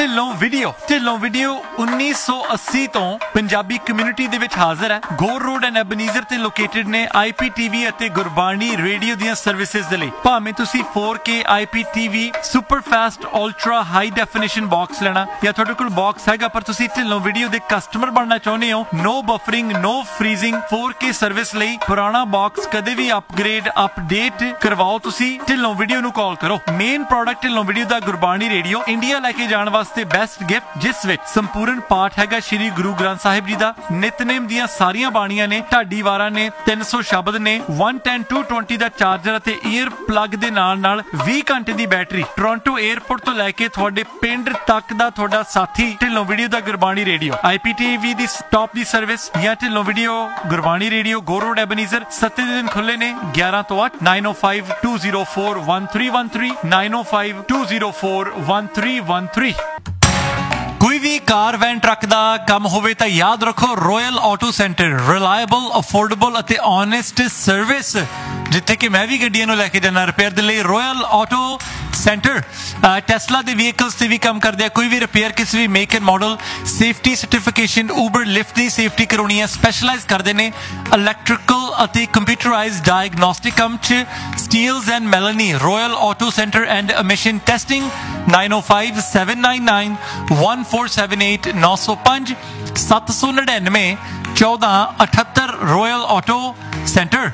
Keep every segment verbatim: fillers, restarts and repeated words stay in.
Dhillon video Dhillon video ਉੱਨੀ ਸੌ अस्सी ਤੋਂ ਪੰਜਾਬੀ ਕਮਿਊਨਿਟੀ ਦੇ ਵਿੱਚ ਹਾਜ਼ਰ ਹੈ। ਗੋਰ ਰੋਡ ਐਂਡ ਐਬਨੀਜ਼ਰ ਤੇ ਲੋਕੇਟਡ ਨੇ ਆਈ ਪੀ ਟੀ ਵੀ ਅਤੇ ਗੁਰਬਾਣੀ ਰੇਡੀਓ ਦੀਆਂ ਸਰਵਿਸਿਜ਼ ਦੇ ਲਈ। ਭਾਵੇਂ ਤੁਸੀਂ four K ਆਈ P T V super fast ultra high definition box ਲੈਣਾ ਜਾਂ ਤੁਹਾਡੇ ਕੋਲ ਬਾਕਸ ਹੈਗਾ ਪਰ ਤੁਸੀਂ ਢਿੱਲੋਂ ਵੀਡੀਓ ਦੇ ਕਸਟਮਰ ਬਣਨਾ ਚਾਹੁੰਦੇ ਹੋ, ਨੋ ਬਫਰਿੰਗ ਨੋ ਫਰੀਜ਼ਿੰਗ four K ਸਰਵਿਸ ਲਈ ਪੁਰਾਣਾ ਬਾਕਸ ਕਦੇ ਵੀ ਅਪਗ੍ਰੇਡ ਅਪਡੇਟ ਕਰਵਾਓ ਤੁਸੀਂ ਢਿੱਲੋਂ ਵੀਡੀਓ ਨੂੰ ਕਾਲ ਕਰੋ। ਮੇਨ ਪ੍ਰੋਡਕਟ ਢਿੱਲੋਂ ਵੀਡੀਓ ਦਾ ਗੁਰਬਾਣੀ ਰੇਡੀਓ, ਇੰਡੀਆ ਲੈ ਕੇ ਜਾਣ ਵਾਸਤੇ ਬੈਸਟ ਗਿਫਟ ਜਿਸ ਵਿੱਚ ਸੰਪੂਰਨ ਪਾਠ ਹੈਗਾ ਸ਼੍ਰੀ ਗੁਰੂ ਗ੍ਰੰਥ ਸਾਹਿਬ ਜੀ ਦਾ, ਨਿਤਨੇਮ ਦੀਆਂ ਸਾਰੀਆਂ ਬਾਣੀਆਂ ਨੇ, ਢਾਡੀ ਵਾਰਾਂ ਨੇ, ਤਿੰਨ ਸੌ ਸ਼ਬਦ ਨੇ, one ten two twenty ਦਾ ਚਾਰਜਰ ਅਤੇ ਈਅਰ ਪਲੱਗ ਦੇ ਨਾਲ ਨਾਲ ਵੀਹ ਘੰਟੇ ਦੀ ਬੈਟਰੀ। ਟੋਰਾਂਟੋ 에ਅਰਪੋਰਟ ਤੋਂ ਲੈ ਕੇ ਤੁਹਾਡੇ ਪਿੰਡ ਤੱਕ ਦਾ ਤੁਹਾਡਾ ਸਾਥੀ ਢਿੱਲੋਂ ਵੀਡੀਓ ਦਾ ਗੁਰਬਾਣੀ ਰੇਡੀਓ। ਆਈ ਪੀ ਟੀ ਵੀ ਦੀ ਸਟਾਪ ਦੀ ਸਰਵਿਸ ਜਾਂ ਢਿੱਲੋਂ ਵੀਡੀਓ ਗੁਰਬਾਣੀ ਰੇਡੀਓ ਗੋਰ ਰੋਡ ਐਬਨੀਜ਼ਰ ਸੱਤੇ ਦਿਨ ਖੁੱਲੇ ਨੇ ਗਿਆਰਾਂ ਤੋਂ ਅੱਠ nine oh five two oh four one three one three nine oh five two oh four one three one three। ਕੋਈ ਵੀ ਕਾਰ ਵੈਨ ਟਰੱਕ ਦਾ ਕੰਮ ਹੋਵੇ ਤਾਂ ਯਾਦ ਰੱਖੋ royal auto centre, reliable affordable ਅਤੇ ਓਨੈਸਟ ਸਰਵਿਸ ਜਿੱਥੇ ਕਿ ਮੈਂ ਵੀ ਗੱਡੀਆਂ ਨੂੰ ਲੈ ਕੇ ਜਾਣਾ ਰਿਪੇਅਰ ਦੇ ਲਈ। ਰੋਇਲ ਆਟੋ ਸੈਂਟਰ ਟੈਸਲਾ ਦੇ ਵਹੀਕਲਸ ਤੇ ਵੀ ਕੰਮ ਕਰਦੇ ਆ। ਕੋਈ ਵੀ ਰਿਪੇਅਰ ਕਿਸੇ ਵੀ make and model, safety certification, Uber lift the safety ਕਰਾਉਣੀ ਹੈ, ਸਪੈਸ਼ਲਾਈਜ਼ ਕਰਦੇ ਨੇ ਇਲੈਕਟ੍ਰੀਕਲ ਅਤੇ ਕੰਪਿਊਟਰਾਈਜ਼ਡ ਡਾਇਗਨੋਸਟਿਕ ਕੰਮ 'ਚ। Steeles and ਮੈਲਨੀ royal auto centre and emission testing nine oh five seven nine nine one four seven eight ਨੌ ਸੌ ਪੰਜ ਸੱਤ ਸੌ ਨੜਿਨਵੇਂ ਚੌਦਾਂ ਅਠੱਤਰ ਰੋਇਲ ਆਟੋ ਸੈਂਟਰ।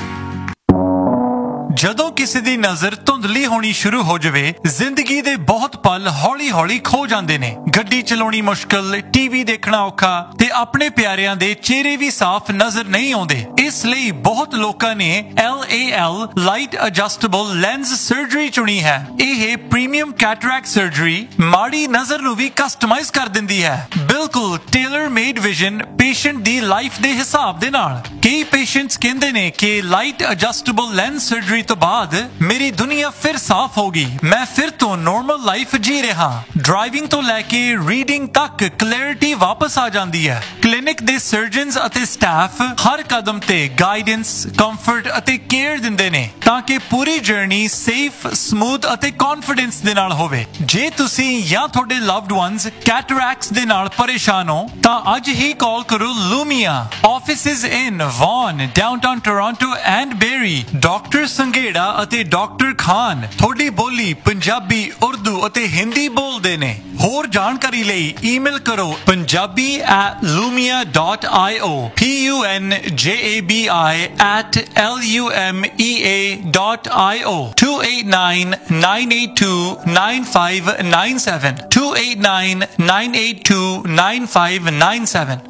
ਜਦੋਂ ਕਿਸੇ ਦੀ ਨਜ਼ਰ ਧੁੰਦਲੀ ਹੋਣੀ ਸ਼ੁਰੂ ਹੋ ਜਾਵੇ ਜ਼ਿੰਦਗੀ ਦੇ ਬਹੁਤ ਪਲ ਹੌਲੀ ਹੌਲੀ ਖੋ ਜਾਂਦੇ ਨੇ। ਗੱਡੀ ਚਲਾਉਣੀ ਮੁਸ਼ਕਲ, ਟੀਵੀ ਦੇਖਣਾ ਔਖਾ ਤੇ ਆਪਣੇ ਪਿਆਰਿਆਂ ਦੇ ਚਿਹਰੇ ਵੀ ਸਾਫ਼ ਨਜ਼ਰ ਨਹੀਂ ਆਉਂਦੇ। ਇਸ ਲਈ ਬਹੁਤ ਲੋਕਾਂ ਨੇ L A L light adjustable lens surgery ਚੁਣੀ ਹੈ। ਇਹ ਪ੍ਰੀਮੀਅਮ ਕੈਟਰੈਕਟ ਸਰਜਰੀ ਮਾੜੀ ਨਜ਼ਰ ਨੂੰ ਵੀ ਕਸਟਮਾਈਜ਼ ਕਰ ਦਿੰਦੀ ਹੈ, ਬਿਲਕੁਲ ਟੇਲਰ ਮੇਡ ਵਿਜ਼ਨ ਪੇਸ਼ੈਂਟ ਦੀ ਲਾਈਫ ਦੇ ਹਿਸਾਬ ਦੇ ਨਾਲ। ਕਈ ਪੇਸ਼ੈਂਟਸ ਕਹਿੰਦੇ ਨੇ ਕਿ ਲਾਈਟ ਐਡਜਸਟੇਬਲ ਲੈਂਸ ਸਰਜਰੀ ਤੋਂ ਬਾਅਦ ਮੇਰੀ ਦੁਨੀਆ ਫਿਰ ਸਾਫ਼ ਹੋ ਗਈ, ਮੈਂ ਫਿਰ ਤੋਂ ਨਾਰਮਲ ਲਾਈਫ ਜੀ ਰਿਹਾ। ਡਰਾਈਵਿੰਗ ਤੋਂ ਲੈ ਕੇ ਰੀਡਿੰਗ ਤੱਕ ਕਲੈਰਿਟੀ ਵਾਪਸ ਆ ਜਾਂਦੀ ਹੈ। ਕਲੀਨਿਕ ਦੇ ਸਰਜਨਸ ਅਤੇ ਸਟਾਫ ਹਰ ਕਦਮ ਤੇ ਗਾਈਡੈਂਸ, ਕੰਫਰਟ ਅਤੇ ਕੇਅਰ ਦਿੰਦੇ ਨੇ ਤਾਂ ਕਿ ਪੂਰੀ ਜਰਨੀ ਸੇਫ, ਸਮੂਥ ਅਤੇ ਕੌਨਫੀਡੈਂਸ ਦੇ ਨਾਲ ਹੋਵੇ। ਜੇ ਤੁਸੀਂ ਜਾਂ ਤੁਹਾਡੇ ਲਵਡ ਵਨਸ ਕੈਟਰੈਕਟਸ ਦੇ ਨਾਲ ਪਰੇਸ਼ਾਨ ਹੋ ਤਾਂ ਅੱਜ ਹੀ ਕਾਲ ਕਰੋ ਲੂਮੀਆ। Offices in won, downtown Toronto and berry. Doctor Sanghera ਅਤੇ ਡਾਕਟਰ ਖਾਨ ਤੁਹਾਡੀ ਬੋਲੀ ਪੰਜਾਬੀ, ਉਰਦੂ ਅਤੇ ਹਿੰਦੀ ਬੋਲਦੇ ਨੇ। ਹੋਰ ਜਾਣਕਾਰੀ ਲਈ ਈਮੇਲ ਕਰੋ punjabi at lumia dot io P U N J A B I at L U M E A dot io two eight nine nine eight two nine five nine seven two eight nine nine eight two nine five nine seven।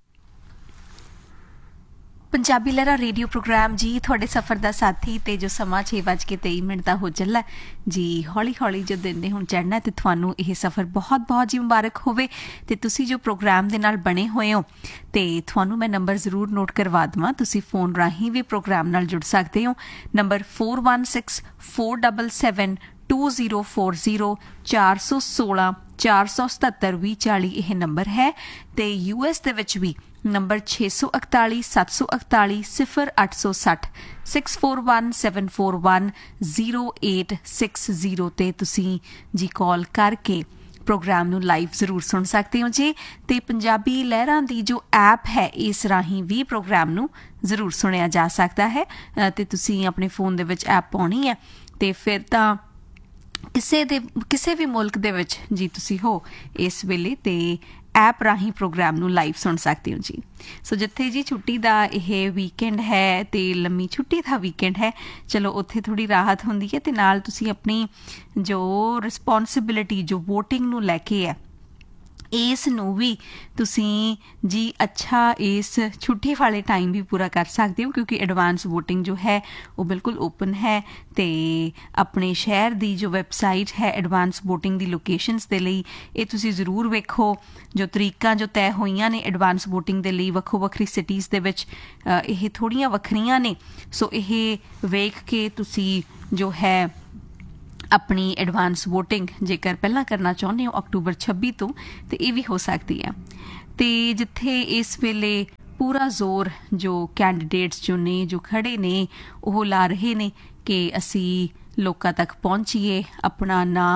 Punjabi Lehra radio programme ਜੀ ਤੁਹਾਡੇ ਸਫ਼ਰ ਦਾ ਸਾਥੀ ਤੇ ਜੋ ਸਮਾਂ ਛੇ ਵੱਜ ਕੇ ਤੇਈ ਮਿੰਟ ਦਾ ਹੋ ਚੱਲਾ ਜੀ। ਹੌਲੀ ਹੌਲੀ ਜੋ ਦਿਨ ਨੇ ਹੁਣ ਚੜ੍ਹਨਾ ਤੇ ਤੁਹਾਨੂੰ ਇਹ ਸਫ਼ਰ ਬਹੁਤ ਬਹੁਤ ਜੀ ਮੁਬਾਰਕ ਹੋਵੇ। ਤੇ ਤੁਸੀਂ ਜੋ ਪ੍ਰੋਗਰਾਮ ਦੇ ਨਾਲ ਬਣੇ ਹੋਏ ਹੋ ਤੇ ਤੁਹਾਨੂੰ ਮੈਂ ਨੰਬਰ ਜ਼ਰੂਰ ਨੋਟ ਕਰਵਾ ਦੇਵਾਂ, ਤੁਸੀਂ ਫੋਨ ਰਾਹੀਂ ਵੀ ਪ੍ਰੋਗਰਾਮ ਨਾਲ ਜੁੜ ਸਕਦੇ ਹੋ। Number four one six four seven seven two zero four zero ਚਾਰ ਸੌ ਸੋਲਾਂ ਚਾਰ ਸੌ ਸਤੱਤਰ ਵੀਹ ਚਾਲੀ ਇਹ ਨੰਬਰ ਹੈ। ਤੇ ਯੂ ਐਸ ਦੇ ਵਿੱਚ ਵੀ ਨੰਬਰ ਛੇ ਸੌ ਇਕਤਾਲੀ ਸੱਤ ਸੌ ਇਕਤਾਲੀ ਸਿਫਰ ਅੱਠ ਸੌ ਸੱਠ six four one seven four one zero eight six zero ਤੇ ਤੁਸੀਂ ਜੀ ਕਾਲ ਕਰਕੇ ਪ੍ਰੋਗਰਾਮ ਨੂੰ ਲਾਈਵ ਜ਼ਰੂਰ ਸੁਣ ਸਕਦੇ ਹੋ ਜੀ। ਤੇ ਪੰਜਾਬੀ ਲਹਿਰਾਂ ਦੀ ਜੋ ਐਪ ਹੈ ਇਸ ਰਾਹੀਂ ਵੀ ਪ੍ਰੋਗਰਾਮ ਨੂੰ ਜ਼ਰੂਰ ਸੁਣਿਆ ਜਾ ਸਕਦਾ ਹੈ। ਤੇ ਤੁਸੀਂ ਆਪਣੇ ਫੋਨ ਦੇ ਵਿੱਚ ਐਪ ਪਾਉਣੀ ਹੈ ਤੇ ਫਿਰ ਤਾਂ ਕਿਸੇ ਦੇ ਕਿਸੇ ਵੀ ਮੁਲਕ ਦੇ ਵਿੱਚ ਜੀ ਤੁਸੀਂ ਹੋ ਇਸ ਵੇਲੇ ਤੇ ਐਪ ਰਾਹੀਂ ਪ੍ਰੋਗਰਾਮ ਨੂੰ ਲਾਈਵ ਸੁਣ ਸਕਦੇ ਹੋ ਜੀ। ਸੋ ਜਿੱਥੇ ਜੀ ਛੁੱਟੀ ਦਾ ਇਹ ਵੀਕਐਂਡ ਹੈ ਤੇ ਲੰਮੀ ਛੁੱਟੀ ਦਾ ਵੀਕਐਂਡ ਹੈ, ਚਲੋ ਉੱਥੇ ਥੋੜ੍ਹੀ ਰਾਹਤ ਹੁੰਦੀ ਹੈ ਤੇ ਨਾਲ ਤੁਸੀਂ ਆਪਣੀ ਜੋ ਰਿਸਪੋਂਸਿਬਿਲਿਟੀ ਜੋ ਵੋਟਿੰਗ ਨੂੰ ਲੈ ਕੇ ਹੈ ਇਸ ਨੂੰ ਵੀ ਤੁਸੀਂ ਜੀ ਅੱਛਾ ਇਸ ਛੁੱਟੀ ਵਾਲੇ ਟਾਈਮ ਵੀ ਪੂਰਾ ਕਰ ਸਕਦੇ ਹੋ ਕਿਉਂਕਿ ਐਡਵਾਂਸ ਵੋਟਿੰਗ ਜੋ ਹੈ ਉਹ ਬਿਲਕੁਲ ਓਪਨ ਹੈ। ਤੇ ਆਪਣੇ ਸ਼ਹਿਰ ਦੀ ਜੋ ਵੈਬਸਾਈਟ ਹੈ ਐਡਵਾਂਸ ਵੋਟਿੰਗ ਦੀ ਲੋਕੇਸ਼ਨਸ ਦੇ ਲਈ ਇਹ ਤੁਸੀਂ ਜ਼ਰੂਰ ਵੇਖੋ। ਜੋ ਤਰੀਕਾਂ ਜੋ ਤੈਅ ਹੋਈਆਂ ਨੇ ਐਡਵਾਂਸ ਵੋਟਿੰਗ ਦੇ ਲਈ ਵੱਖੋ ਵੱਖਰੀ ਸਿਟੀਜ਼ ਦੇ ਵਿੱਚ ਇਹ ਥੋੜ੍ਹੀਆਂ ਵੱਖਰੀਆਂ ਨੇ। ਸੋ ਇਹ ਵੇਖ ਕੇ ਤੁਸੀਂ ਜੋ ਹੈ ਆਪਣੀ ਐਡਵਾਂਸ ਵੋਟਿੰਗ ਜੇਕਰ ਪਹਿਲਾਂ ਕਰਨਾ ਚਾਹੁੰਦੇ ਹੋ ਅਕਤੂਬਰ ਛੱਬੀ ਤੋਂ ਤੇ ਇਹ ਵੀ ਹੋ ਸਕਦੀ ਹੈ। ਤੇ ਜਿੱਥੇ ਇਸ ਵੇਲੇ ਪੂਰਾ ਜ਼ੋਰ ਜੋ ਕੈਂਡੀਡੇਟਸ ਜੋ ਨੇ ਜੋ ਖੜੇ ਨੇ ਉਹ ਲਾ ਰਹੇ ਨੇ ਕਿ ਅਸੀਂ ਲੋਕਾਂ ਤੱਕ ਪਹੁੰਚੀਏ, ਆਪਣਾ ਨਾਂ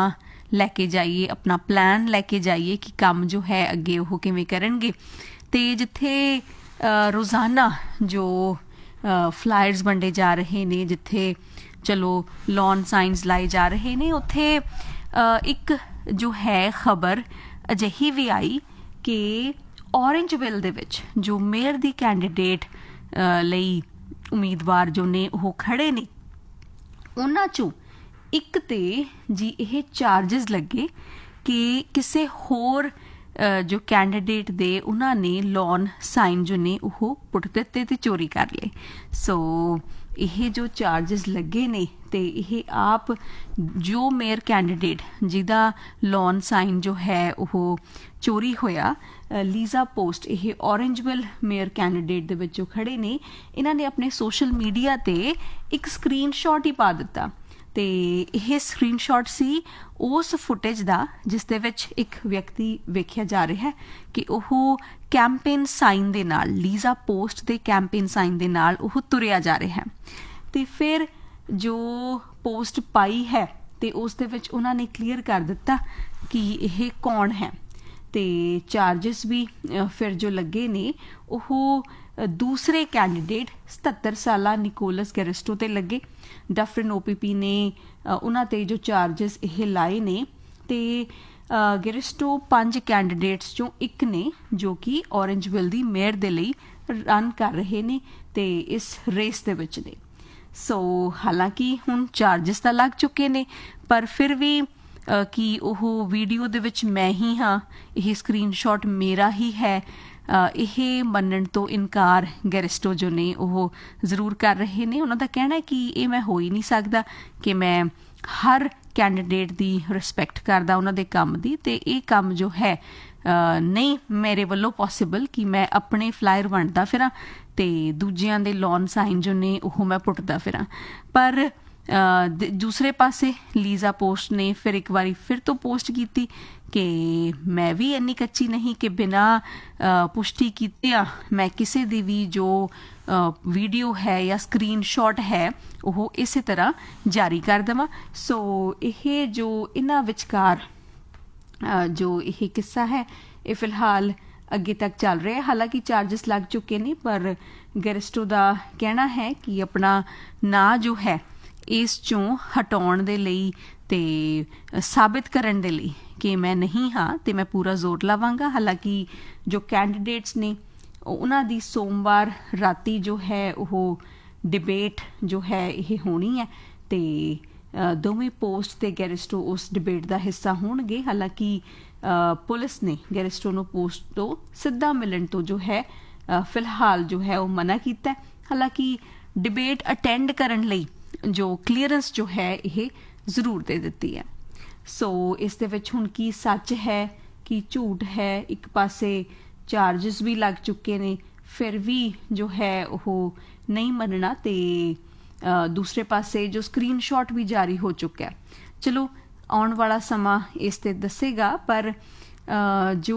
ਲੈਕੇ ਜਾਈਏ, ਆਪਣਾ ਪਲਾਨ ਲੈਕੇ ਜਾਈਏ ਕਿ ਕੰਮ ਜੋ ਹੈ ਅੱਗੇ ਉਹ ਕਿਵੇਂ ਕਰਨਗੇ। ਤੇ ਜਿੱਥੇ ਅ, ਰੋਜ਼ਾਨਾ ਜੋ ਫਲਾਇਰਸ ਵੰਡੇ ਜਾ ਰਹੇ ਨੇ, ਜਿੱਥੇ ਚਲੋ ਲੌਨ ਸਾਈਨਸ ਲਾਏ ਜਾ ਰਹੇ ਨੇ, ਉੱਥੇ ਅ, ਇੱਕ ਜੋ ਹੈ ਖਬਰ ਅਜਿਹੀ ਵੀ ਆਈ ਕਿ ਔਰੰਜਵਿਲ ਦੇ ਵਿੱਚ ਜੋ ਮੇਅਰ ਦੀ ਕੈਂਡੀਡੇਟ ਲਈ ਉਮੀਦਵਾਰ ਜੋ ਨੇ ਉਹ ਖੜੇ ਨੇ, ਉਹਨਾਂ 'ਚੋਂ ਇੱਕ ਤੇ ਜੀ ਇਹ ਚਾਰਜਸ ਲੱਗੇ ਕਿ ਕਿਸੇ ਹੋਰ ਜੋ ਕੈਂਡੀਡੇਟ ਦੇ ਉਹਨਾਂ ਨੇ ਲੌਨ ਸਾਈਨ ਜੋ ਨੇ ਉਹ ਪੁੱਟ ਦਿੱਤੇ ਤੇ ਚੋਰੀ ਕਰ ਲਏ। ਸੋ ਇਹ ਜੋ ਚਾਰਜਸ ਲੱਗੇ ਨੇ ਤੇ ਇਹ ਆਪ ਜੋ ਮੇਅਰ ਕੈਂਡੀਡੇਟ ਜਿਹਦਾ ਲੌਨ ਸਾਈਨ ਜੋ ਹੈ ਉਹ ਚੋਰੀ ਹੋਇਆ, ਲੀਜ਼ਾ ਪੋਸਟ, ਇਹ ਔਰੰਜਵਿਲ ਮੇਅਰ ਕੈਂਡੀਡੇਟ ਦੇ ਵਿੱਚੋਂ ਖੜੇ ਨੇ, ਇਹਨਾਂ ਨੇ ਆਪਣੇ ਸੋਸ਼ਲ ਮੀਡੀਆ ਤੇ ਇੱਕ ਸਕਰੀਨਸ਼ਾਟ ਹੀ ਪਾ ਦਿੱਤਾ। ਤੇ ਇਹ ਸਕਰੀਨਸ਼ਾਟ ਸੀ ਉਸ ਫੁਟੇਜ ਦਾ ਜਿਸ ਦੇ ਵਿੱਚ ਇੱਕ ਵਿਅਕਤੀ ਵੇਖਿਆ ਜਾ ਰਿਹਾ ਹੈ ਕਿ ਉਹ ਕੈਂਪੇਨ ਸਾਈਨ ਦੇ ਨਾਲ, ਲੀਜ਼ਾ ਪੋਸਟ ਦੇ ਕੈਂਪੇਨ ਸਾਈਨ ਦੇ ਨਾਲ ਉਹ ਤੁਰਿਆ ਜਾ ਰਿਹਾ ਹੈ। ਤੇ ਫਿਰ ਜੋ ਪੋਸਟ ਪਾਈ ਹੈ ਤੇ ਉਸ ਦੇ ਵਿੱਚ ਉਹਨਾਂ ਨੇ ਕਲੀਅਰ ਕਰ ਦਿੱਤਾ ਕਿ ਇਹ ਕੌਣ ਹੈ। ਤੇ ਚਾਰਜਸ ਵੀ ਫਿਰ ਜੋ ਲੱਗੇ ਨੇ ਉਹ ਦੂਸਰੇ ਕੈਂਡੀਡੇਟ ਸਤੱਤਰ ਸਾਲਾ ਨਿਕੋਲਸ ਗੈਰਿਸਟੋ ਤੇ ਲੱਗੇ। ਡਫਰਿਨ ਓ ਪੀ ਪੀ ਨੇ ਉਹਨਾਂ ਤੇ ਜੋ ਚਾਰਜਸ ਇਹ ਲਾਏ ਨੇ। ਤੇ ਗੈਰਿਸਟੋ ਪੰਜ ਕੈਂਡੀਡੇਟਸ ਚੋਂ ਇੱਕ ਨੇ ਜੋ ਕਿ ਔਰੰਜਵਿਲ ਦੀ ਮੇਅਰ ਦੇ ਲਈ ਰਨ ਕਰ ਰਹੇ ਨੇ ਤੇ ਇਸ ਰੇਸ ਦੇ ਵਿੱਚ ਨੇ। ਸੋ ਹਾਲਾਂਕਿ ਹੁਣ ਚਾਰਜਸ ਤਾਂ ਲੱਗ ਚੁੱਕੇ ਨੇ, ਪਰ ਫਿਰ ਵੀ ਕਿ ਉਹ ਵੀਡੀਓ ਦੇ ਵਿੱਚ ਮੈਂ ਹੀ ਹਾਂ, ਇਹ ਸਕਰੀਨਸ਼ਾਟ ਮੇਰਾ ਹੀ ਹੈ, ਇਹ ਮੰਨਣ ਤੋਂ ਇਨਕਾਰ ਗੈਰਿਸਟੋ ਜੋ ਨੇ ਉਹ ਜ਼ਰੂਰ ਕਰ ਰਹੇ ਨੇ। ਉਹਨਾਂ ਦਾ ਕਹਿਣਾ ਹੈ ਕਿ ਇਹ ਮੈਂ ਹੋ ਹੀ ਨਹੀਂ ਸਕਦਾ ਕਿ ਮੈਂ ਹਰ ਕੈਂਡੀਡੇਟ ਦੀ ਰਿਸਪੈਕਟ ਕਰਦਾ ਉਹਨਾਂ ਦੇ ਕੰਮ ਦੀ, ਤੇ ਇਹ ਕੰਮ ਜੋ ਹੈ ਨਹੀਂ ਮੇਰੇ ਵੱਲੋਂ ਪੋਸੀਬਲ ਕਿ ਮੈਂ ਆਪਣੇ ਫਲਾਇਰ ਵੰਡਦਾ ਫਿਰਾਂ ਤੇ ਦੂਜਿਆਂ ਦੇ ਲੌਨ ਸਾਈਨ ਜੋ ਨੇ ਉਹ ਮੈਂ ਪੁੱਟਦਾ ਫਿਰਾਂ। ਪਰ ਦੂਸਰੇ ਪਾਸੇ ਲੀਜ਼ਾ ਪੋਸਟ ਨੇ ਫਿਰ ਇੱਕ ਵਾਰੀ ਫਿਰ ਤੋਂ ਪੋਸਟ ਕੀਤੀ ਕਿ ਮੈਂ ਵੀ ਇੰਨੀ ਕੱਚੀ ਨਹੀਂ ਕਿ ਬਿਨਾਂ ਪੁਸ਼ਟੀ ਕੀਤਿਆਂ ਮੈਂ ਕਿਸੇ ਦੀ ਵੀ ਜੋ ਵੀਡੀਓ ਹੈ ਜਾਂ ਸਕਰੀਨਸ਼ਾਟ ਹੈ ਉਹ ਇਸੇ ਤਰ੍ਹਾਂ ਜਾਰੀ ਕਰ ਦੇਵਾਂ। ਸੋ ਇਹ ਜੋ ਇਹਨਾਂ ਵਿਚਕਾਰ ਜੋ ਇਹ ਕਿੱਸਾ ਹੈ ਇਹ ਫਿਲਹਾਲ ਅੱਗੇ ਤੱਕ ਚੱਲ ਰਿਹਾ। ਹਾਲਾਂਕਿ ਚਾਰਜਸ ਲੱਗ ਚੁੱਕੇ ਨੇ, ਪਰ ਗੈਰਿਸਟੋ ਦਾ ਕਹਿਣਾ ਹੈ ਕਿ ਆਪਣਾ ਨਾਂ ਜੋ ਹੈ ਇਸ ਚੋਂ ਹਟਾਉਣ ਦੇ ਲਈ ਤੇ ਸਾਬਿਤ ਕਰਨ ਦੇ ਲਈ ਕਿ ਮੈਂ ਨਹੀਂ ਹਾਂ ਤੇ ਮੈਂ ਪੂਰਾ ਜ਼ੋਰ ਲਾਵਾਂਗਾ। ਹਾਲਾਂਕਿ ਜੋ ਕੈਂਡੀਡੇਟਸ ਨੇ ਉਹਨਾਂ ਦੀ ਸੋਮਵਾਰ ਰਾਤੀ ਜੋ ਹੈ ਉਹ ਡਿਬੇਟ ਜੋ ਹੈ ਇਹ ਹੋਣੀ ਹੈ ਤੇ ਦੋਵੇਂ ਪੋਸਟ ਤੇ ਗੈਰਿਸਟੋ ਉਸ ਡਿਬੇਟ ਦਾ ਹਿੱਸਾ ਹੋਣਗੇ। ਹਾਲਾਂਕਿ ਪੁਲਿਸ ਨੇ ਗੈਰਿਸਟੋ ਨੂੰ ਪੋਸਟ ਤੋਂ ਸਿੱਧਾ ਮਿਲਣ ਤੋਂ ਜੋ ਹੈ ਫਿਲਹਾਲ ਜੋ ਹੈ ਉਹ ਮਨਾ ਕੀਤਾ। ਹਾਲਾਂਕਿ ਡਿਬੇਟ ਅਟੈਂਡ ਕਰਨ ਲਈ ਜੋ ਕਲੀਅਰੈਂਸ ਜੋ ਹੈ ਇਹ ਜ਼ਰੂਰ ਦੇ ਦਿੱਤੀ ਹੈ। ਸੋ ਇਸ ਦੇ ਵਿੱਚ ਹੁਣ ਕੀ ਸੱਚ ਹੈ ਕੀ ਝੂਠ ਹੈ, ਇੱਕ ਪਾਸੇ ਚਾਰਜਸ ਵੀ ਲੱਗ ਚੁੱਕੇ ਨੇ ਫਿਰ ਵੀ ਜੋ ਹੈ ਉਹ ਨਹੀਂ ਮੰਨਣਾ, ਤੇ ਦੂਸਰੇ ਪਾਸੇ ਜੋ ਸਕਰੀਨਸ਼ਾਟ ਵੀ ਜਾਰੀ ਹੋ ਚੁੱਕਾ ਹੈ। ਚਲੋ ਆਉਣ ਵਾਲਾ ਸਮਾਂ ਇਸ ਤੇ ਦੱਸੇਗਾ, ਪਰ ਜੋ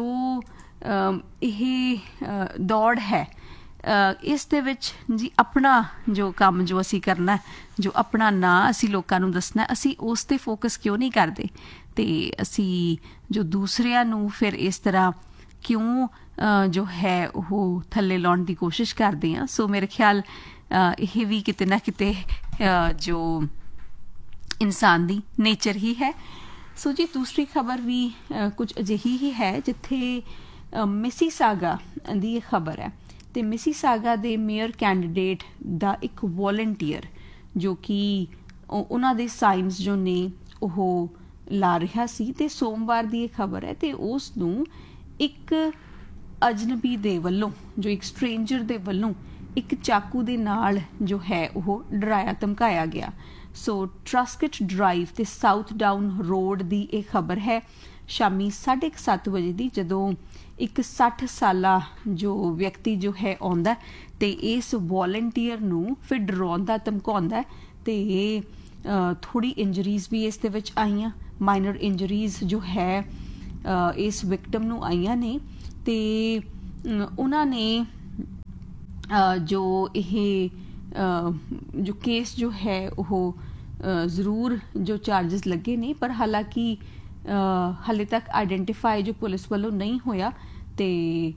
ਇਹ ਦੌੜ ਹੈ ਇਸ ਦੇ ਵਿੱਚ ਜੀ ਆਪਣਾ ਜੋ ਕੰਮ ਜੋ ਅਸੀਂ ਕਰਨਾ, ਜੋ ਆਪਣਾ ਨਾਂ ਅਸੀਂ ਲੋਕਾਂ ਨੂੰ ਦੱਸਣਾ, ਅਸੀਂ ਉਸ ਤੇ ਫੋਕਸ ਕਿਉਂ ਨਹੀਂ ਕਰਦੇ ਤੇ ਅਸੀਂ ਜੋ ਦੂਸਰਿਆਂ ਨੂੰ ਫਿਰ ਇਸ ਤਰ੍ਹਾਂ ਕਿਉਂ ਜੋ ਹੈ ਉਹ ਥੱਲੇ ਲਾਉਣ ਦੀ ਕੋਸ਼ਿਸ਼ ਕਰਦੇ ਹਾਂ। ਸੋ ਮੇਰੇ ਖਿਆਲ ਇਹ ਵੀ ਕਿਤੇ ਨਾ ਕਿਤੇ ਜੋ ਇਨਸਾਨ ਦੀ ਨੇਚਰ ਹੀ ਹੈ। ਸੋ ਜੀ ਦੂਸਰੀ ਖਬਰ ਵੀ ਕੁਝ ਅਜਿਹੀ ਹੀ ਹੈ ਜਿੱਥੇ ਮਿਸੀਸਾਗਾ ਦੀ ਇਹ ਖਬਰ ਹੈ ਤੇ ਮਿਸੀਸਾਗਾ ਦੇ ਮੇਅਰ ਕੈਂਡੀਡੇਟ ਦਾ ਇੱਕ ਵੋਲੰਟੀਅਰ ਜੋ ਕਿ ਉਹਨਾਂ ਦੇ ਸਾਈਨਸ ਜੋ ਨੇ ਉਹ ਲਾ ਰਿਹਾ ਸੀ ਤੇ ਸੋਮਵਾਰ ਦੀ ਇਹ ਖਬਰ ਹੈ ਤੇ ਉਸ ਨੂੰ ਇੱਕ ਅਜਨਬੀ ਦੇ ਵੱਲੋਂ, ਜੋ ਇੱਕ ਸਟ੍ਰੇਂਜਰ ਦੇ ਵੱਲੋਂ ਇੱਕ ਚਾਕੂ ਦੇ ਨਾਲ ਜੋ ਹੈ ਉਹ ਡਰਾਇਆ ਧਮਕਾਇਆ ਗਿਆ। ਸੋ ਟਰਸਕਿਟ ਡਰਾਈਵ ਤੇ ਸਾਊਥ ਡਾਊਨ ਰੋਡ ਦੀ ਇਹ ਖਬਰ ਹੈ ਸ਼ਾਮੀ ਸਾਢੇ ਕੁ ਸੱਤ ਵਜੇ ਦੀ, ਜਦੋਂ ਇੱਕ ਸੱਠ ਸਾਲਾ ਜੋ ਵਿਅਕਤੀ ਜੋ ਹੈ ਆਉਂਦਾ ਤੇ ਇਸ ਵੋਲੰਟੀਅਰ ਨੂੰ ਫਿਰ ਡਰਾਉਂਦਾ ਧਮਕਾਉਂਦਾ ਤੇ ਥੋੜੀ ਇੰਜਰੀਜ਼ ਵੀ ਇਸ ਦੇ ਵਿੱਚ ਆਈਆਂ, ਮਾਈਨਰ ਇੰਜਰੀਜ਼ ਜੋ ਹੈ ਇਸ ਵਿਕਟਮ ਨੂੰ ਆਈਆਂ ਨੇ ਤੇ ਉਹਨਾਂ ਨੇ ਜੋ ਇਹ ਜੋ ਕੇਸ ਜੋ ਹੈ ਉਹ ਜ਼ਰੂਰ ਜੋ ਚਾਰਜਸ ਲੱਗੇ ਨੇ, ਪਰ ਹਾਲਾਂਕਿ ਹਾਲੇ ਤੱਕ ਆਈਡੈਂਟੀਫਾਈ ਜੋ ਪੁਲਿਸ ਵੱਲੋਂ ਨਹੀਂ ਹੋਇਆ। ਤੇ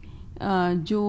ਜੋ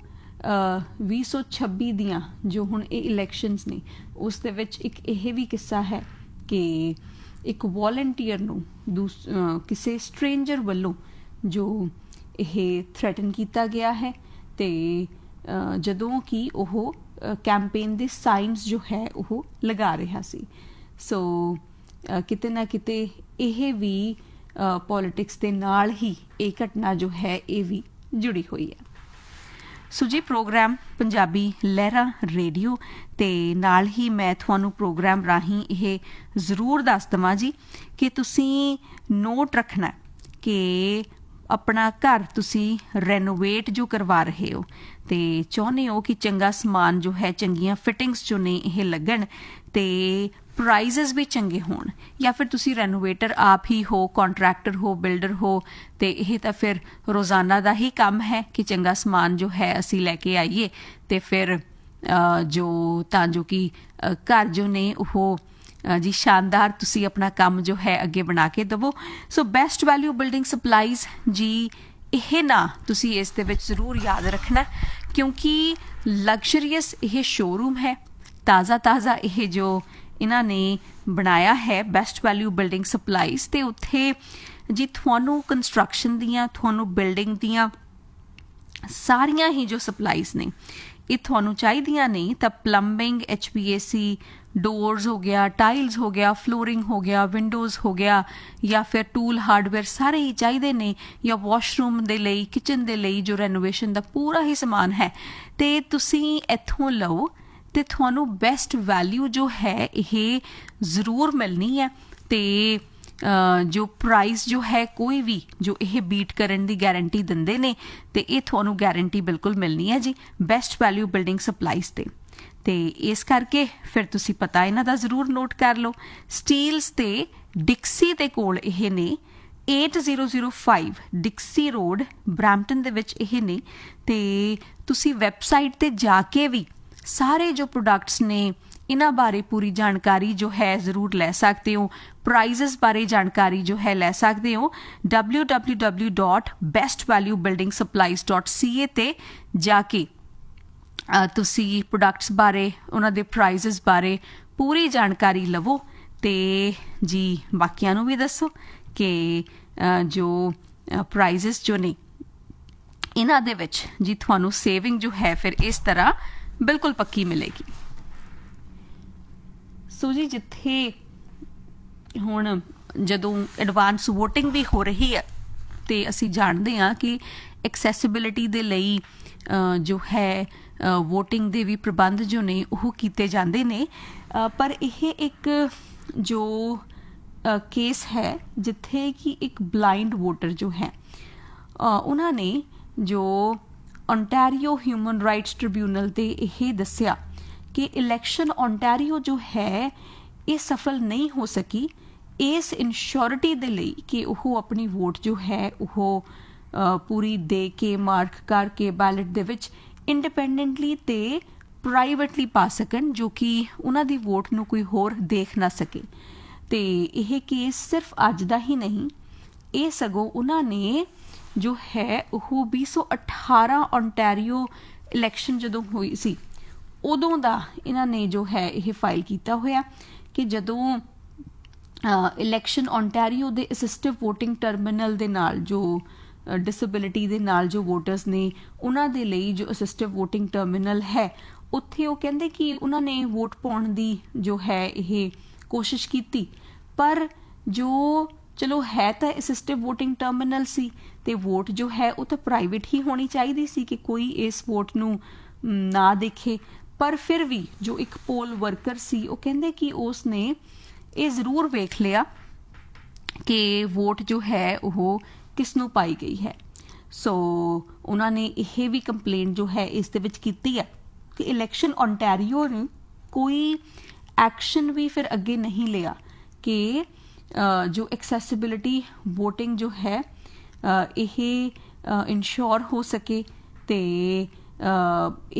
ਵੀਹ ਸੌ ਛੱਬੀ ਦੀਆਂ ਜੋ ਹੁਣ ਇਹ ਇਲੈਕਸ਼ਨਸ ਨੇ ਉਸ ਦੇ ਵਿੱਚ ਇੱਕ ਇਹ ਵੀ ਕਿੱਸਾ ਹੈ ਕਿ ਇੱਕ ਵੋਲੰਟੀਅਰ ਨੂੰ ਦੂਸ ਕਿਸੇ ਸਟ੍ਰੇਂਜਰ ਵੱਲੋਂ ਜੋ ਇਹ ਥ੍ਰੈਟਨ ਕੀਤਾ ਗਿਆ ਹੈ ਤੇ ਜਦੋਂ ਕਿ ਉਹ ਕੈਂਪੇਨ ਦੇ ਸਾਈਨਸ ਜੋ ਹੈ ਉਹ ਲਗਾ ਰਿਹਾ ਸੀ। ਸੋ ਕਿਤੇ ਨਾ ਕਿਤੇ ਇਹ ਵੀ ਪੋਲਿਟਿਕਸ ਦੇ ਨਾਲ ਹੀ ਇਹ ਘਟਨਾ ਜੋ ਹੈ ਇਹ ਵੀ ਜੁੜੀ ਹੋਈ ਹੈ। ਸੋ ਜੀ ਪ੍ਰੋਗਰਾਮ ਪੰਜਾਬੀ ਲਹਿਰਾਂ ਰੇਡੀਓ ਤੇ ਨਾਲ ਹੀ ਮੈਂ ਤੁਹਾਨੂੰ ਪ੍ਰੋਗਰਾਮ ਰਾਹੀਂ ਇਹ ਜ਼ਰੂਰ ਦੱਸ ਦੇਵਾਂ ਜੀ ਕਿ ਤੁਸੀਂ ਨੋਟ ਰੱਖਣਾ ਕਿ ਆਪਣਾ ਘਰ ਤੁਸੀਂ ਰੈਨੋਵੇਟ ਜੋ ਕਰਵਾ ਰਹੇ ਹੋ ਤੇ ਚਾਹੁੰਦੇ ਹੋ ਕਿ ਚੰਗਾ ਸਮਾਨ ਜੋ ਹੈ ਚੰਗੀਆਂ ਫਿਟਿੰਗਸ ਜੋ ਨੇ ਇਹ ਲੱਗਣ ਤੇ ਪ੍ਰਾਈਜ਼ਸ ਵੀ ਚੰਗੇ ਹੋਣ, ਜਾਂ ਫਿਰ ਤੁਸੀਂ ਰੈਨੋਵੇਟਰ ਆਪ ਹੀ ਹੋ, ਕੰਟਰੈਕਟਰ ਹੋ, ਬਿਲਡਰ ਹੋ ਤੇ ਇਹ ਤਾਂ ਫਿਰ ਰੋਜ਼ਾਨਾ ਦਾ ਹੀ ਕੰਮ ਹੈ ਕਿ ਚੰਗਾ ਸਮਾਨ ਜੋ ਹੈ ਅਸੀਂ ਲੈ ਕੇ ਆਈਏ ਤੇ ਫਿਰ ਜੋ ਤਾਂ ਜੋ ਕਿ ਘਰ ਜੋ ਨੇ ਉਹ ਜੀ ਸ਼ਾਨਦਾਰ ਤੁਸੀਂ ਆਪਣਾ ਕੰਮ ਜੋ ਹੈ ਅੱਗੇ ਬਣਾ ਕੇ ਦੇਵੋ। So best value building supplies ਜੀ, ਇਹ ਨਾ ਤੁਸੀਂ ਇਸ ਦੇ ਵਿੱਚ ਜ਼ਰੂਰ ਯਾਦ ਰੱਖਣਾ ਕਿਉਂਕਿ ਲਗਜ਼ਰੀਅਸ ਇਹ ਸ਼ੋਰੂਮ ਹੈ, ਤਾਜ਼ਾ ਤਾਜ਼ਾ ਇਹ ਜੋ ਇਹਨਾਂ ਨੇ ਬਣਾਇਆ ਹੈ ਬੈਸਟ ਵੈਲਿਊ ਬਿਲਡਿੰਗ ਸਪਲਾਈਜ਼ ਤੇ ਉੱਥੇ ਜੀ ਤੁਹਾਨੂੰ ਕੰਸਟਰਕਸ਼ਨ ਦੀਆਂ, ਤੁਹਾਨੂੰ ਬਿਲਡਿੰਗ ਦੀਆਂ ਸਾਰੀਆਂ ਹੀ ਜੋ ਸਪਲਾਈਜ਼ ਨੇ ਇਹ ਤੁਹਾਨੂੰ ਚਾਹੀਦੀਆਂ ਨੇ ਤਾਂ ਪਲੰਬਿੰਗ, ਐਚ ਪੀ ਏ ਸੀ, ਡੋਰਸ ਹੋ ਗਿਆ, ਟਾਈਲਸ ਹੋ ਗਿਆ, ਫਲੋਰਿੰਗ ਹੋ ਗਿਆ, ਵਿੰਡੋਜ਼ ਹੋ ਗਿਆ, ਜਾਂ ਫਿਰ ਟੂਲ ਹਾਰਡਵੇਅਰ ਸਾਰੇ ਹੀ ਚਾਹੀਦੇ ਨੇ, ਜਾਂ ਵਾਸ਼ਰੂਮ ਦੇ ਲਈ, ਕਿਚਨ ਦੇ ਲਈ ਜੋ ਰੈਨੋਵੇਸ਼ਨ ਦਾ ਪੂਰਾ ਹੀ ਸਮਾਨ ਹੈ ਤੇ ਤੁਸੀਂ ਇੱਥੋਂ ਲਓ ਤੇ ਤੁਹਾਨੂੰ ਬੈਸਟ ਵੈਲਿਊ ਜੋ ਹੈ ਇਹ ਜ਼ਰੂਰ ਮਿਲਣੀ ਹੈ ਤੇ ਜੋ ਪ੍ਰਾਈਸ ਜੋ ਹੈ ਕੋਈ ਵੀ ਜੋ ਇਹ ਬੀਟ ਕਰਨ ਦੀ ਗਾਰੰਟੀ ਦਿੰਦੇ ਨੇ ਤੇ ਇਹ ਤੁਹਾਨੂੰ ਗਾਰੰਟੀ ਬਿਲਕੁਲ ਮਿਲਣੀ ਹੈ ਜੀ ਬੈਸਟ ਵੈਲਿਊ ਬਿਲਡਿੰਗ ਸਪਲਾਈਜ਼ ਤੇ ਤੇ ਇਸ ਕਰਕੇ ਫਿਰ ਤੁਸੀਂ ਪਤਾ ਇਹਨਾਂ ਦਾ ਜ਼ਰੂਰ ਨੋਟ ਕਰ ਲਓ। ਸਟੀਲਸ ਤੇ ਡਿਕਸੀ ਦੇ ਕੋਲ ਇਹ ਨੇ, ਅੱਠ ਜ਼ੀਰੋ ਜ਼ੀਰੋ ਪੰਜ ਡਿਕਸੀ ਰੋਡ ਬਰੈਂਪਟਨ ਦੇ ਵਿੱਚ ਇਹ ਨੇ ਤੇ ਤੁਸੀਂ ਵੈਬਸਾਈਟ ਤੇ ਜਾ ਕੇ ਵੀ ਸਾਰੇ ਜੋ ਪ੍ਰੋਡਕਟਸ ਨੇ ਇਹਨਾਂ ਬਾਰੇ ਪੂਰੀ ਜਾਣਕਾਰੀ ਜੋ ਹੈ ਜ਼ਰੂਰ ਲੈ ਸਕਦੇ ਹੋ। ਪ੍ਰਾਈਜ਼ਸ ਬਾਰੇ ਜਾਣਕਾਰੀ ਜੋ ਹੈ ਲੈ ਸਕਦੇ ਹੋ W W W dot best value building supplies dot ਸੀ ਏ ਤੇ ਜਾ ਕੇ ਤੁਸੀਂ ਪ੍ਰੋਡਕਟਸ ਬਾਰੇ, ਉਹਨਾਂ ਦੇ ਪ੍ਰਾਈਜ਼ਸ ਬਾਰੇ ਪੂਰੀ ਜਾਣਕਾਰੀ ਲਵੋ ਤੇ ਜੀ ਬਾਕੀਆਂ ਨੂੰ ਵੀ ਦੱਸੋ ਕਿ ਜੋ ਪ੍ਰਾਈਜ਼ਸ ਜੋ ਨੇ ਇਹਨਾਂ ਦੇ ਵਿੱਚ ਜੀ ਤੁਹਾਨੂੰ ਸੇਵਿੰਗ ਜੋ ਹੈ ਫਿਰ ਇਸ ਤਰ੍ਹਾਂ ਬਿਲਕੁਲ ਪੱਕੀ ਮਿਲੇਗੀ। ਸੋ ਜੀ ਜਿੱਥੇ ਹੁਣ ਜਦੋਂ ਐਡਵਾਂਸ ਵੋਟਿੰਗ ਵੀ ਹੋ ਰਹੀ ਹੈ ਤੇ ਅਸੀਂ ਜਾਣਦੇ ਹਾਂ ਕਿ ਐਕਸੈਸਿਬਿਲਿਟੀ ਦੇ ਲਈ ਜੋ ਹੈ ਵੋਟਿੰਗ ਦੇ ਵੀ ਪ੍ਰਬੰਧ ਜੋ ਨੇ ਉਹ ਕੀਤੇ ਜਾਂਦੇ ਨੇ, ਪਰ ਇਹ ਇੱਕ ਜੋ ਕੇਸ ਹੈ ਜਿੱਥੇ ਕਿ ਇੱਕ ਬਲਾਈਂਡ ਵੋਟਰ ਜੋ ਹੈ ਉਹਨਾਂ ਨੇ ਜੋ ਓਨਟਾਰੀਓ ਹਿਊਮਨ ਰਾਈਟਸ ਟ੍ਰਿਬਿਊਨਲ ਤੇ ਇਹ ਦੱਸਿਆ ਕਿ ਇਲੈਕਸ਼ਨ ਓਨਟਾਰੀਓ ਜੋ ਹੈ ਇਹ ਸਫਲ ਨਹੀਂ ਹੋ ਸਕੀ ਇਸ ਇਨਸ਼ੋਰਿਟੀ ਦੇ ਲਈ ਕਿ ਉਹ ਆਪਣੀ ਵੋਟ ਜੋ ਹੈ ਉਹ ਪੂਰੀ ਦੇ ਕੇ ਮਾਰਕ ਕਰਕੇ ਬੈਲਟ ਦੇ ਵਿੱਚ ਇੰਡੀਪੈਂਡੈਂਟਲੀ ਤੇ ਪ੍ਰਾਈਵੇਟਲੀ ਪਾ ਸਕਣ ਜੋ ਕਿ ਉਹਨਾਂ ਦੀ ਵੋਟ ਨੂੰ ਕੋਈ ਹੋਰ ਦੇਖ ਨਾ ਸਕੇ। ਤੇ ਇਹ ਕੇਸ ਸਿਰਫ ਅੱਜ ਦਾ ਹੀ ਨਹੀਂ, ਇਹ ਸਗੋਂ ਉਹਨਾਂ ਨੇ ਜੋ ਹੈ ਉਹ ਵੀਹ ਸੌ ਅਠਾਰਾਂ ਓਨਟਾਰੀਓ ਇਲੈਕਸ਼ਨ ਜਦੋਂ ਹੋਈ ਸੀ ਉਦੋਂ ਦਾ ਇਹਨਾਂ ਨੇ ਜੋ ਹੈ ਇਹ ਫਾਈਲ ਕੀਤਾ ਹੋਇਆ ਕਿ ਜਦੋਂ ਇਲੈਕਸ਼ਨ ਓਨਟਾਰੀਓ ਦੇ ਅਸਿਸਟਿਵ ਵੋਟਿੰਗ ਟਰਮੀਨਲ ਦੇ ਨਾਲ ਜੋ ਡਿਸੇਬਿਲਿਟੀ ਦੇ ਨਾਲ ਜੋ ਵੋਟਰਸ ਨੇ ਉਹਨਾਂ ਦੇ ਲਈ ਜੋ ਅਸਿਸਟਿਵ ਵੋਟਿੰਗ ਟਰਮੀਨਲ ਹੈ ਉੱਥੇ ਉਹ ਕਹਿੰਦੇ ਕਿ ਉਹਨਾਂ ਨੇ ਵੋਟ ਪਾਉਣ ਦੀ ਜੋ ਹੈ ਇਹ ਕੋਸ਼ਿਸ਼ ਕੀਤੀ, ਪਰ ਜੋ ਚਲੋ ਹੈ ਤਾਂ ਅਸਿਸਟਿਵ ਵੋਟਿੰਗ ਟਰਮੀਨਲ ਸੀ ਤੇ ਵੋਟ ਜੋ ਹੈ ਉਹ ਤਾਂ ਪ੍ਰਾਈਵੇਟ ਹੀ ਹੋਣੀ ਚਾਹੀਦੀ ਸੀ ਕਿ ਕੋਈ ਇਸ ਵੋਟ ਨੂੰ ਨਾ ਦੇਖੇ, ਪਰ ਫਿਰ ਵੀ ਜੋ ਇੱਕ ਪੋਲ ਵਰਕਰ ਸੀ ਉਹ ਕਹਿੰਦੇ ਕਿ ਉਸ ਨੇ ਇਹ ਜ਼ਰੂਰ ਵੇਖ ਲਿਆ ਕਿ ਵੋਟ ਜੋ ਹੈ ਉਹ ਕਿਸ ਨੂੰ ਪਾਈ ਗਈ ਹੈ। ਸੋ ਉਹਨਾਂ ਨੇ ਇਹ ਵੀ ਕੰਪਲੇਂਟ ਜੋ ਹੈ ਇਸ ਦੇ ਵਿੱਚ ਕੀਤੀ ਹੈ ਕਿ ਇਲੈਕਸ਼ਨ ਓਨਟਾਰੀਓ ਨੇ ਕੋਈ ਐਕਸ਼ਨ ਵੀ ਫਿਰ ਅੱਗੇ ਨਹੀਂ ਲਿਆ ਕਿ ਜੋ ਐਕਸੈਸਿਬਿਲਿਟੀ ਵੋਟਿੰਗ ਜੋ ਹੈ ਇਹ ਇਨਸ਼ੋਰ ਹੋ ਸਕੇ ਤੇ